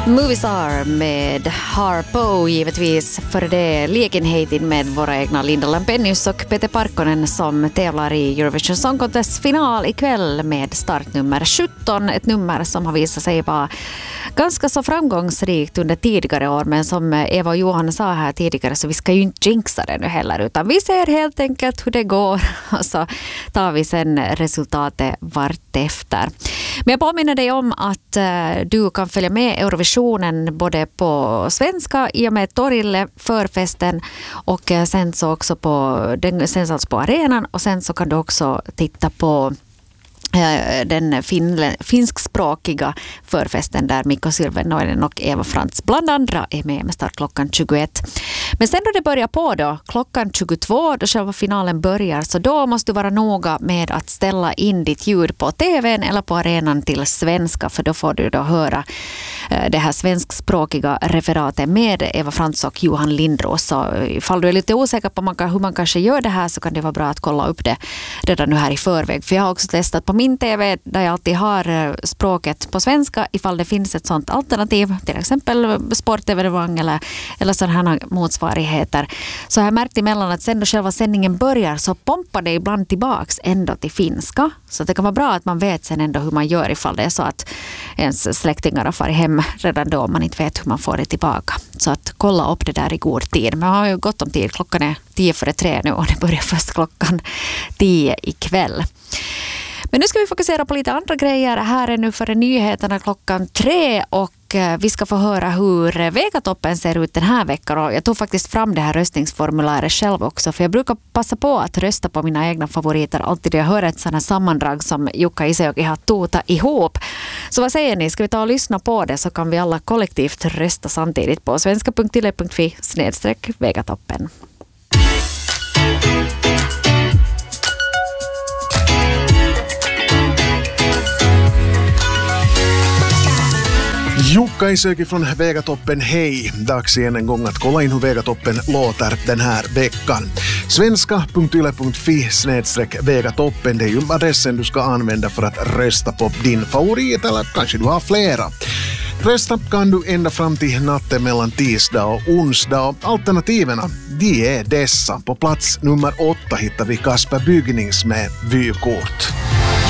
Movistar med Harpo, givetvis för det lekenheten med våra egna Linda Lampenius och Peter Parkkonen som tävlar i Eurovision Song Contest final ikväll med startnummer 17. Ett nummer som har visat sig vara ganska så framgångsrikt under tidigare år, men som Eva och Johan sa här tidigare så vi ska ju inte jinxa det nu heller, utan vi ser helt enkelt hur det går och så tar vi sen resultatet vart efter. Men jag påminner dig om att du kan följa med Eurovisionen både på svenska i och med Torille förfesten och sen så också den sänds på arenan, och sen så kan du också titta på den finskspråkiga förfesten där Mikko Silvennoinen och Eva Frans bland andra är med start klockan 21. Men sen då det börjar på då, klockan 22 då själva finalen börjar, så då måste du vara noga med att ställa in ditt ljud på tvn eller på arenan till svenska, för då får du då höra det här svenskspråkiga referatet med Eva Frans och Johan Lindros. Så ifall du är lite osäker på hur man kanske gör det här, så kan det vara bra att kolla upp det redan nu här i förväg. För jag har också testat på min TV där jag alltid har språket på svenska ifall det finns ett sånt alternativ, till exempel sportevenemang eller sådana här motsvarigheter. Så jag har märkt emellan att sen då själva sändningen börjar så pompar det ibland tillbaks ändå till finska. Så det kan vara bra att man vet sen ändå hur man gör ifall det är så att ens släktingar har farit hem redan då man inte vet hur man får det tillbaka. Så att kolla upp det där i god tid. Men jag har ju gott om tid. Klockan är 3:10 nu och det börjar först klockan 10 ikväll. Men nu ska vi fokusera på lite andra grejer. Här är nu före nyheterna klockan 3 och vi ska få höra hur Vegatoppen ser ut den här veckan. Och jag tog faktiskt fram det här röstningsformuläret själv också, för jag brukar passa på att rösta på mina egna favoriter alltid när jag hör ett sådant här sammandrag som Jukka Isejoki har tutat ihop. Så vad säger ni? Ska vi ta och lyssna på det, så kan vi alla kollektivt rösta samtidigt på svenska.yle.fi/Vegatoppen. Jukka Isejoki från Vegatoppen, hej! Dags igen en gång att kolla in hur Vegatoppen låter den här veckan. Svenska.yle.fi/Vegatoppen, det är ju adressen du ska använda för att rösta på din favorit, eller kanske du har flera. Rösta kan du ända fram till natten mellan tisdag och onsdag, och alternativerna, de är dessa. På plats nummer 8 hittar vi Kasper Bygnings med vykort.